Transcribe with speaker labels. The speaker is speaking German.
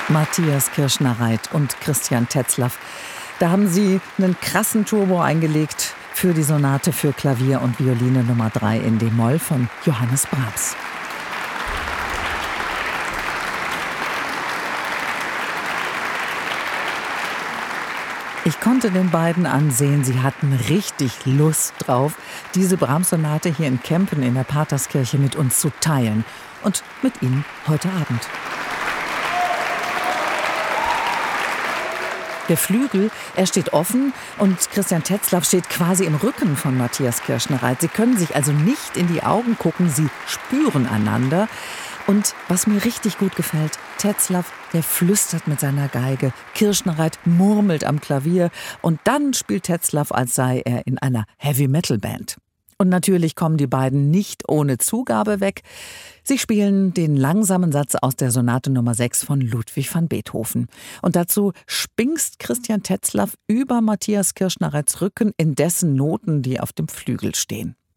Speaker 1: Matthias Kirschner-Reit und Christian Tetzlaff. Da haben sie einen krassen Turbo eingelegt für die Sonate für Klavier und Violine Nummer 3 in d-Moll von Johannes Brahms. Ich konnte den beiden ansehen, sie hatten richtig Lust drauf, diese Brahms-Sonate hier in Kempen in der Paterskirche mit uns zu teilen. Und mit Ihnen heute Abend. Der Flügel, er steht offen und Christian Tetzlaff steht quasi im Rücken von Matthias Kirschner-Reit. Sie können sich also nicht in die Augen gucken, sie spüren einander. Und was mir richtig gut gefällt, Tetzlaff, der flüstert mit seiner Geige, Kirschner-Reit murmelt am Klavier und dann spielt Tetzlaff, als sei er in einer Heavy-Metal-Band. Und natürlich kommen die beiden nicht ohne Zugabe weg. Sie spielen den langsamen Satz aus der Sonate Nummer 6 von Ludwig van Beethoven. Und dazu spingst Christian Tetzlaff über Matthias Kirschner-Reits Rücken in dessen Noten, die auf dem Flügel stehen.